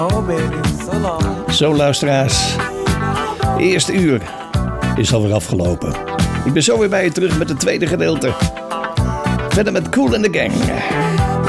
Oh baby, so long. Zo luisteraars, eerste uur is alweer afgelopen. Ik ben zo weer bij je terug met het tweede gedeelte. Verder met Kool and the Gang.